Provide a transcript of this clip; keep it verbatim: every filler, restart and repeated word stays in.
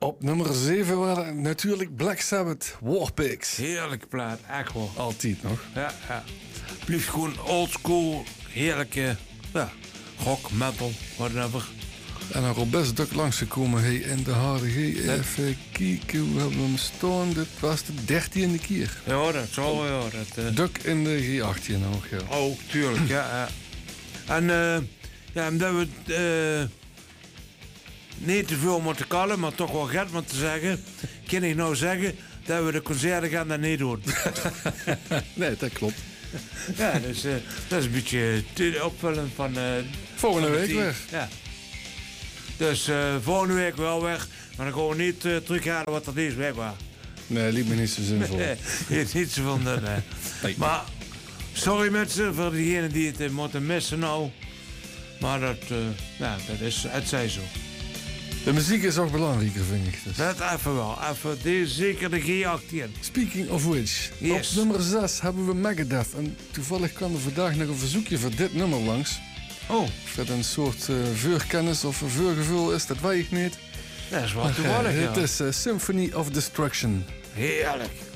Op nummer zeven waren natuurlijk Black Sabbath, Warpigs. Heerlijke plaat, echt wel. Altijd nog. Ja, ja. Blijft gewoon oldschool, heerlijke, ja, rock, metal, whatever. En er al best druk langsgekomen hey, in de H D G. Even kijken, hoe hebben we hem staan? Dit was de dertiende keer. Ja, dat zal wel, ja. Dat, uh... Duk in de G achttien nog, ja. Oh, tuurlijk, ja. ja. En uh, ja, omdat we uh, niet te veel moeten kallen, maar toch wel geld moeten zeggen, kan ik nou zeggen dat we de concerten gaan daar niet doen. Nee, dat klopt. Ja, dus uh, dat is een beetje te opvullen van... Uh, volgende van week team. weer. Ja. Dus uh, volgende week wel weg, maar dan gaan we niet uh, terughalen wat er deze week was. Nee, liep me niet zo zinvol. Nee, niet zo van dat. Nee. Nee. Maar sorry mensen voor diegenen die het uh, moeten missen nou. Maar dat, uh, ja, dat is, het zij zo. De muziek is ook belangrijker, vind ik. Dus. Dat even wel. Even, deze, zeker de G achttien. Speaking of which, Yes. op nummer zes hebben we Megadeth. En toevallig kwam er vandaag nog een verzoekje voor dit nummer langs. Oh, Of dat een soort uh, vuurkennis of een vuurgevoel is, dat weet ik niet. dat is wel Maar, toevallig, uh, ja. Het is uh, Symphony of Destruction. Heerlijk.